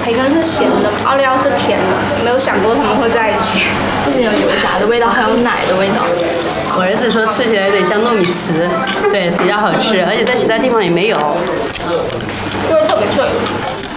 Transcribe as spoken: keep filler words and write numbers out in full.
培根是咸的，奥利奥是甜的，没有想过他们会在一起。 不仅有油炸的味道，还有奶的味道。 我儿子说吃起来有点像糯米糍，对，比较好吃，而且在其他地方也没有。 就会特别脆。